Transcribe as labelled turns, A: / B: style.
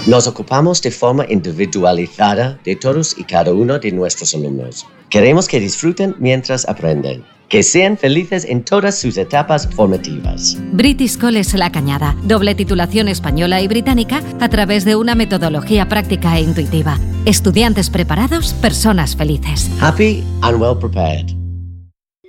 A: Nos ocupamos de forma individualizada de todos y cada uno de nuestros alumnos. Queremos que disfruten mientras aprenden. Que sean felices en todas sus etapas formativas.
B: British College La Cañada. Doble titulación española y británica a través de una metodología práctica e intuitiva. Estudiantes preparados, personas felices.
A: Happy and well prepared.